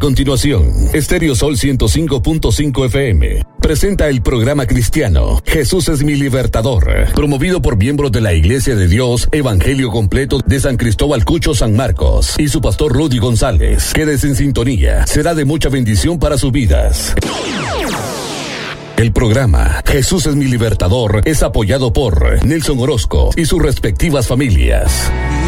continuación, Estéreo Sol 105.5 FM presenta el programa cristiano Jesús es mi libertador, promovido por miembros de la Iglesia de Dios Evangelio Completo de San Cristóbal Cucho, San Marcos, y su pastor Rudy González. Quédese en sintonía, será de mucha bendición para sus vidas. El programa Jesús es mi libertador es apoyado por Nelson Orozco y sus respectivas familias.